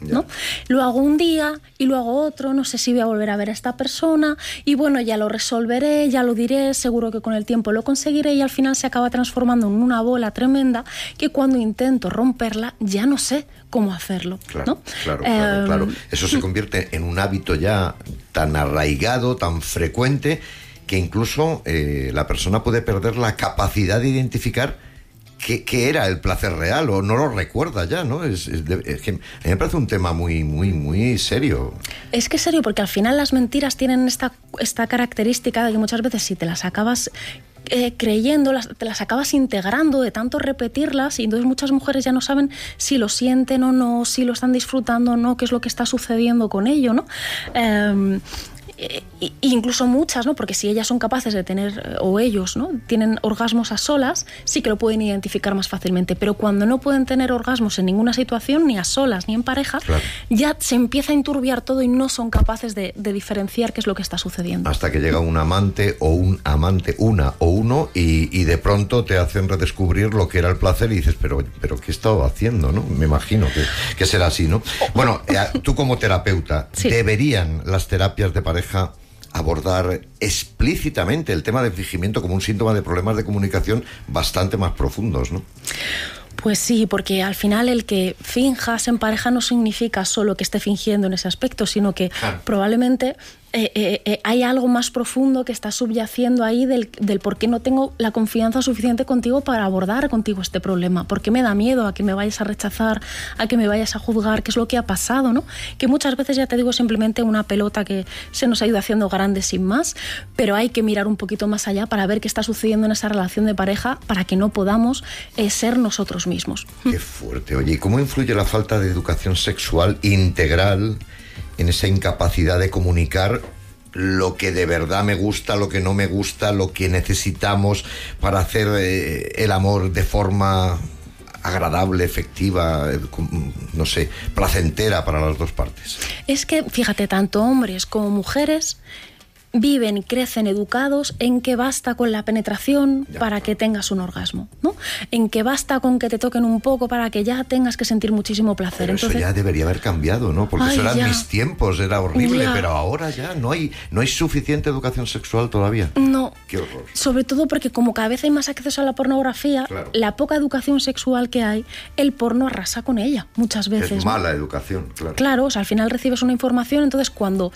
¿no? Lo hago un día y lo hago otro, no sé si voy a volver a ver a esta persona y bueno, ya lo resolveré, ya lo diré, seguro que con el tiempo lo conseguiré y al final se acaba transformando en una bola tremenda que cuando intento romperla ya no sé cómo hacerlo, claro, ¿no? Claro. Eso se convierte en un hábito ya tan arraigado, tan frecuente, que incluso la persona puede perder la capacidad de identificar qué era el placer real o no lo recuerda ya, ¿no? Es que a mí me parece un tema muy serio. Es que es serio, porque al final las mentiras tienen esta característica de que muchas veces si te las acabas creyendo, te las acabas integrando de tanto repetirlas y entonces muchas mujeres ya no saben si lo sienten o no, si lo están disfrutando o no, qué es lo que está sucediendo con ello, ¿no? Incluso muchas, ¿no? Porque si ellas son capaces de tener, o ellos, ¿no? Tienen orgasmos a solas, sí que lo pueden identificar más fácilmente, pero cuando no pueden tener orgasmos en ninguna situación, ni a solas ni en pareja, claro, ya se empieza a enturbiar todo y no son capaces de diferenciar qué es lo que está sucediendo. Hasta que llega un amante o un amante, una o uno, y de pronto te hacen redescubrir lo que era el placer y dices, pero ¿qué he estado haciendo, no? Me imagino que será así, ¿no? Bueno, tú como terapeuta, sí, ¿deberían las terapias de pareja abordar explícitamente el tema del fingimiento como un síntoma de problemas de comunicación bastante más profundos, ¿no? Pues sí, porque al final el que finjas en pareja no significa solo que esté fingiendo en ese aspecto, sino que probablemente hay algo más profundo que está subyaciendo ahí del por qué no tengo la confianza suficiente contigo para abordar contigo este problema, por qué me da miedo a que me vayas a rechazar, a que me vayas a juzgar, qué es lo que ha pasado, ¿no? Que muchas veces, ya te digo, simplemente una pelota que se nos ha ido haciendo grande sin más, pero hay que mirar un poquito más allá para ver qué está sucediendo en esa relación de pareja para que no podamos ser nosotros mismos. Qué fuerte. Oye, ¿y cómo influye la falta de educación sexual integral en esa incapacidad de comunicar lo que de verdad me gusta, lo que no me gusta, lo que necesitamos para hacer el amor de forma agradable, efectiva, no sé, placentera para las dos partes? Es que, fíjate, tanto hombres como mujeres viven y crecen educados en que basta con la penetración para que tengas un orgasmo, ¿no? En que basta con que te toquen un poco para que ya tengas que sentir muchísimo placer. Pero entonces, eso ya debería haber cambiado, ¿no? Porque eso eran mis tiempos, era horrible, pero ahora ya no hay suficiente educación sexual todavía. No. Qué horror. Sobre todo porque como cada vez hay más acceso a la pornografía, claro, la poca educación sexual que hay, el porno arrasa con ella muchas veces. Es mala educación, claro. Claro, o sea, al final recibes una información, entonces cuando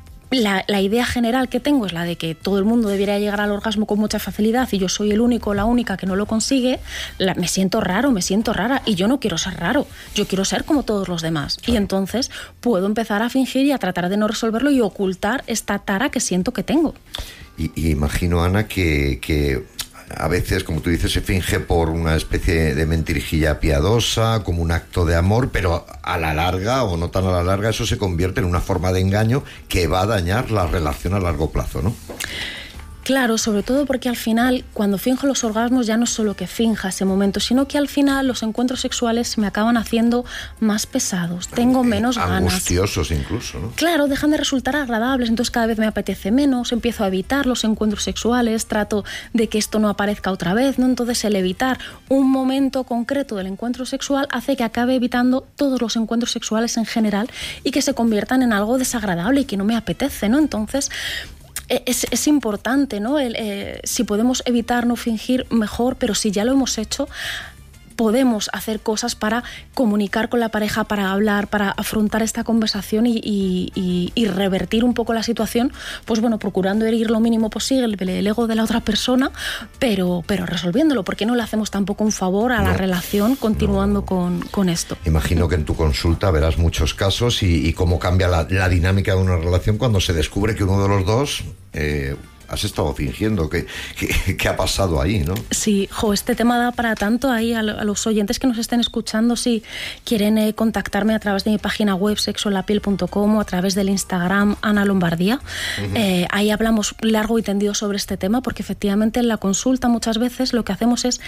la idea general que tengo es la de que todo el mundo debería llegar al orgasmo con mucha facilidad y yo soy el único o la única que no lo consigue, me siento raro, me siento rara y yo no quiero ser raro, yo quiero ser como todos los demás. Claro. Y entonces puedo empezar a fingir y a tratar de no resolverlo y ocultar esta tara que siento que tengo. Y imagino, Ana, que a veces, como tú dices, se finge por una especie de mentirijilla piadosa, como un acto de amor, pero a la larga, o no tan a la larga, eso se convierte en una forma de engaño que va a dañar la relación a largo plazo, ¿no? Claro, sobre todo porque al final, cuando finjo los orgasmos, ya no es solo que finja ese momento, sino que al final los encuentros sexuales se me acaban haciendo más pesados, tengo menos ganas. Angustiosos incluso, ¿no? Claro, dejan de resultar agradables, entonces cada vez me apetece menos, empiezo a evitar los encuentros sexuales, trato de que esto no aparezca otra vez, ¿no? Entonces el evitar un momento concreto del encuentro sexual hace que acabe evitando todos los encuentros sexuales en general y que se conviertan en algo desagradable y que no me apetece, ¿no? Entonces es importante, ¿no? Si podemos evitar no fingir, mejor, pero si ya lo hemos hecho, podemos hacer cosas para comunicar con la pareja, para hablar, para afrontar esta conversación y revertir un poco la situación, pues bueno, procurando herir lo mínimo posible el ego de la otra persona, pero resolviéndolo, porque no le hacemos tampoco un favor a la relación continuando con esto. Imagino que en tu consulta verás muchos casos y cómo cambia la dinámica de una relación cuando se descubre que uno de los dos has estado fingiendo. ¿Qué ha pasado ahí, no? Sí, este tema da para tanto. Ahí a los oyentes que nos estén escuchando, si quieren contactarme a través de mi página web sexolapiel.com o a través del Instagram Ana Lombardía. Ahí hablamos largo y tendido sobre este tema, porque efectivamente en la consulta muchas veces lo que hacemos es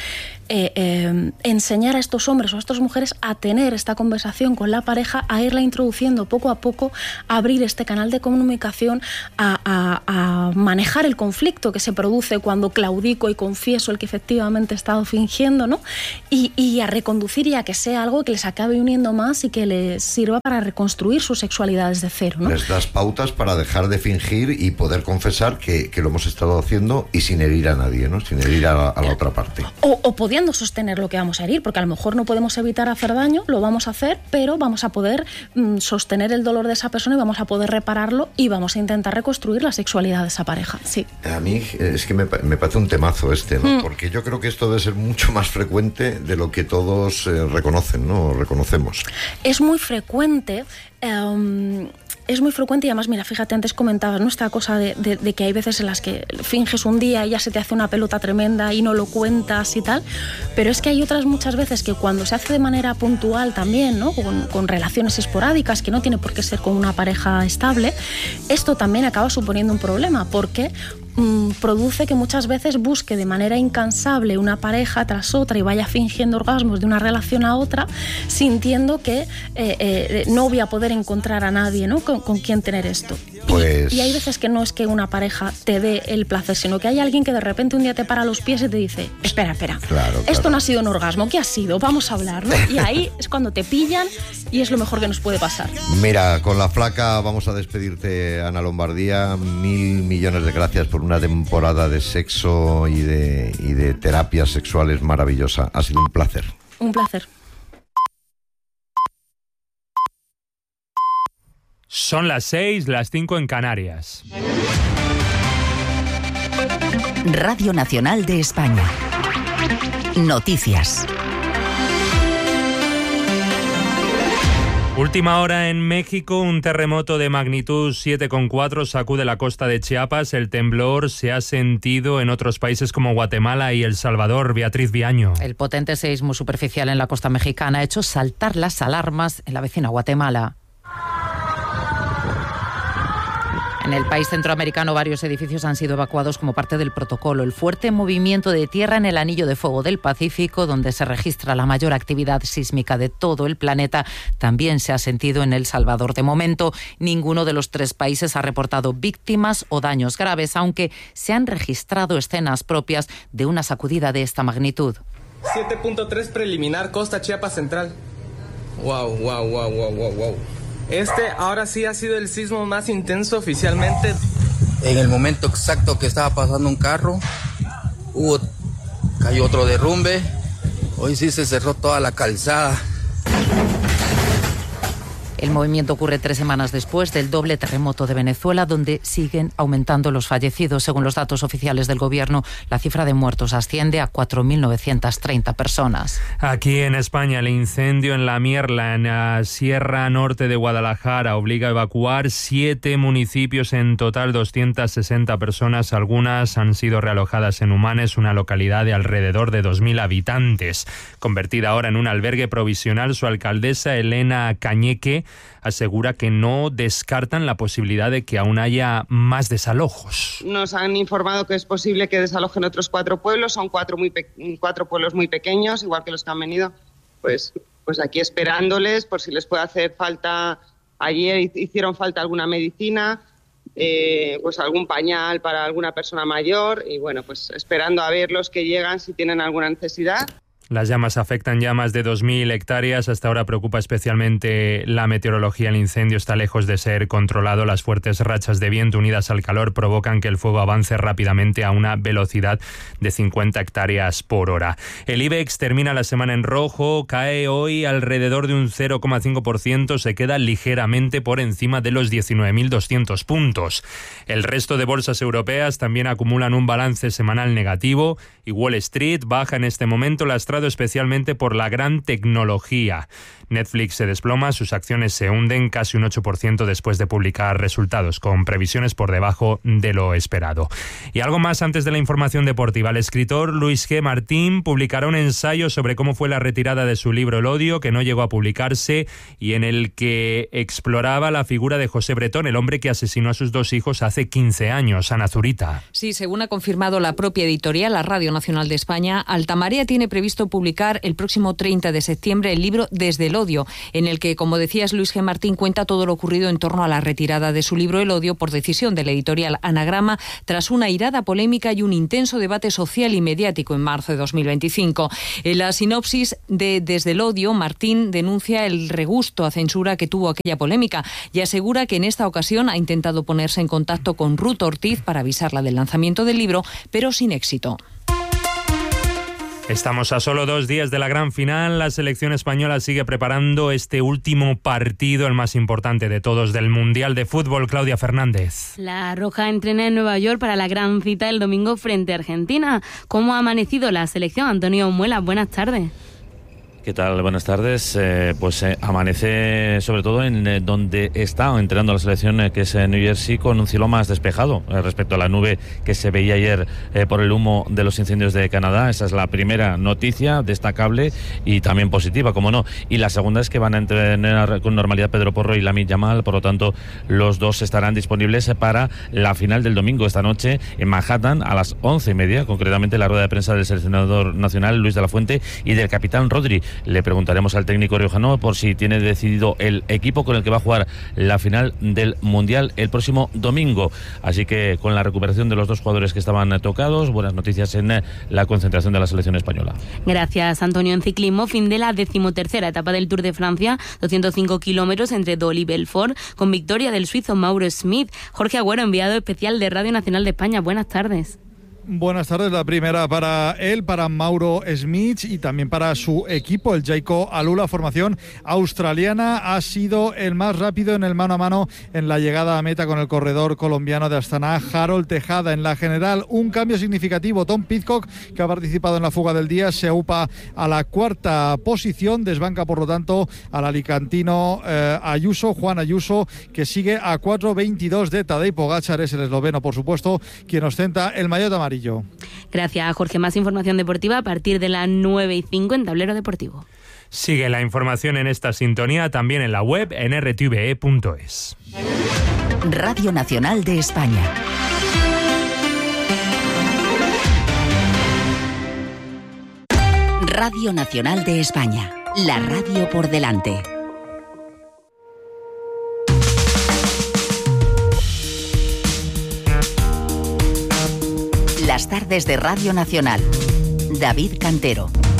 enseñar a estos hombres o a estas mujeres a tener esta conversación con la pareja, a irla introduciendo poco a poco, a abrir este canal de comunicación, a manejar el el conflicto que se produce cuando claudico y confieso el que efectivamente he estado fingiendo, ¿no? Y a reconducir y a que sea algo que les acabe uniendo más y que les sirva para reconstruir su sexualidad desde cero, ¿no? Les das pautas para dejar de fingir y poder confesar que lo hemos estado haciendo y sin herir a nadie, ¿no? Sin herir a la otra parte. O pudiendo sostener lo que vamos a herir, porque a lo mejor no podemos evitar hacer daño, lo vamos a hacer, pero vamos a poder sostener el dolor de esa persona y vamos a poder repararlo y vamos a intentar reconstruir la sexualidad de esa pareja, sí. A mí es que me parece un temazo ¿no? Porque yo creo que esto debe ser mucho más frecuente de lo que todos reconocen, ¿no? Reconocemos. Es muy frecuente. Es muy frecuente y además, mira, fíjate, antes comentabas, ¿no? Esta cosa de que hay veces en las que finges un día y ya se te hace una pelota tremenda y no lo cuentas y tal, pero es que hay otras muchas veces que cuando se hace de manera puntual también, ¿no? Con relaciones esporádicas, que no tiene por qué ser con una pareja estable, esto también acaba suponiendo un problema, porque produce que muchas veces busque de manera incansable una pareja tras otra y vaya fingiendo orgasmos de una relación a otra, sintiendo que no voy a poder encontrar a nadie, ¿no? con quien tener esto. Pues... Y hay veces que no es que una pareja te dé el placer, sino que hay alguien que de repente un día te para los pies y te dice, espera, claro. Esto no ha sido un orgasmo, ¿qué ha sido? Vamos a hablar, ¿no? Y ahí es cuando te pillan y es lo mejor que nos puede pasar. Mira, con la flaca vamos a despedirte, Ana Lombardía. 1.000 millones de gracias por una temporada de sexo y de terapias sexuales maravillosa. Ha sido un placer. Un placer. Son las 6, las 5 en Canarias. Radio Nacional de España. Noticias. Última hora en México, un terremoto de magnitud 7,4 sacude la costa de Chiapas. El temblor se ha sentido en otros países como Guatemala y El Salvador. Beatriz Viaño. El potente seísmo superficial en la costa mexicana ha hecho saltar las alarmas en la vecina Guatemala. En el país centroamericano varios edificios han sido evacuados como parte del protocolo. El fuerte movimiento de tierra en el anillo de fuego del Pacífico, donde se registra la mayor actividad sísmica de todo el planeta, también se ha sentido en El Salvador. De momento, ninguno de los tres países ha reportado víctimas o daños graves, aunque se han registrado escenas propias de una sacudida de esta magnitud. 7.3 preliminar, costa Chiapas Central. Wow. Este ahora sí ha sido el sismo más intenso oficialmente. En el momento exacto que estaba pasando un carro, cayó otro derrumbe. Hoy sí se cerró toda la calzada. El movimiento ocurre 3 semanas después del doble terremoto de Venezuela, donde siguen aumentando los fallecidos. Según los datos oficiales del gobierno, la cifra de muertos asciende a 4.930 personas. Aquí en España, el incendio en La Mierla, en la Sierra Norte de Guadalajara, obliga a evacuar 7 municipios, en total 260 personas. Algunas han sido realojadas en Humanes, una localidad de alrededor de 2.000 habitantes. Convertida ahora en un albergue provisional, su alcaldesa, Elena Cañeque, asegura que no descartan la posibilidad de que aún haya más desalojos. Nos han informado que es posible que desalojen otros 4 pueblos, son 4 pueblos muy pequeños, igual que los que han venido, pues aquí esperándoles por si les puede hacer falta. Ayer hicieron falta alguna medicina, pues algún pañal para alguna persona mayor y bueno, pues esperando a ver los que llegan si tienen alguna necesidad. Las llamas afectan ya más de 2.000 hectáreas. Hasta ahora preocupa especialmente la meteorología. El incendio está lejos de ser controlado. Las fuertes rachas de viento unidas al calor provocan que el fuego avance rápidamente a una velocidad de 50 hectáreas por hora. El IBEX termina la semana en rojo, cae hoy alrededor de un 0,5%, se queda ligeramente por encima de los 19.200 puntos. El resto de bolsas europeas también acumulan un balance semanal negativo y Wall Street baja en este momento, lastrado especialmente por la gran tecnología. Netflix se desploma, sus acciones se hunden casi un 8% después de publicar resultados, con previsiones por debajo de lo esperado. Y algo más antes de la información deportiva. El escritor Luis G. Martín publicará un ensayo sobre cómo fue la retirada de su libro El odio, que no llegó a publicarse, y en el que exploraba la figura de José Bretón, el hombre que asesinó a sus 2 hijos hace 15 años. Ana Zurita. Sí, según ha confirmado la propia editorial, la Radio Nacional de España, Altamarea tiene previsto previsto publicar el próximo 30 de septiembre el libro Desde el odio, en el que, como decías, Luis G. Martín cuenta todo lo ocurrido en torno a la retirada de su libro El odio por decisión de la editorial Anagrama, tras una airada polémica y un intenso debate social y mediático en marzo de 2025. En la sinopsis de Desde el odio, Martín denuncia el regusto a censura que tuvo aquella polémica y asegura que en esta ocasión ha intentado ponerse en contacto con Ruth Ortiz para avisarla del lanzamiento del libro, pero sin éxito. Estamos a solo 2 días de la gran final. La selección española sigue preparando este último partido, el más importante de todos del Mundial de Fútbol. Claudia Fernández. La Roja entrena en Nueva York para la gran cita el domingo frente a Argentina. ¿Cómo ha amanecido la selección? Antonio Muela, buenas tardes. ¿Qué tal? Buenas tardes. Amanece sobre todo en donde está entrenando la selección, que es New Jersey, con un cielo más despejado respecto a la nube que se veía ayer por el humo de los incendios de Canadá. Esa es la primera noticia destacable y también positiva, como no. Y la segunda es que van a entrenar con normalidad Pedro Porro y Lamine Yamal, por lo tanto los dos estarán disponibles para la final del domingo esta noche en Manhattan a las 11:30, concretamente la rueda de prensa del seleccionador nacional Luis de la Fuente y del capitán Rodri. Le preguntaremos al técnico riojano por si tiene decidido el equipo con el que va a jugar la final del Mundial el próximo domingo. Así que con la recuperación de los dos jugadores que estaban tocados, buenas noticias en la concentración de la selección española. Gracias, Antonio. En ciclismo, fin de la 13ª etapa del Tour de Francia, 205 kilómetros entre Dole y Belfort, con victoria del suizo Mauro Schmid. Jorge Agüero, enviado especial de Radio Nacional de España. Buenas tardes. Buenas tardes. La primera para él, para Mauro Schmid, y también para su equipo, el Jayco Alula, formación australiana. Ha sido el más rápido en el mano a mano en la llegada a meta con el corredor colombiano de Astana, Harold Tejada. En la general, un cambio significativo. Tom Pidcock, que ha participado en la fuga del día, se aupa a la 4ª posición. Desbanca, por lo tanto, al alicantino Juan Ayuso, que sigue a 4:22 de Tadej Pogačar. Es el esloveno, por supuesto, quien ostenta el maillot amarillo. Gracias, Jorge. Más información deportiva a partir de las 9:05 en Tablero Deportivo. Sigue la información en esta sintonía también en la web en rtve.es. Radio Nacional de España. Radio Nacional de España. La radio por delante. Las tardes de Radio Nacional. David Cantero.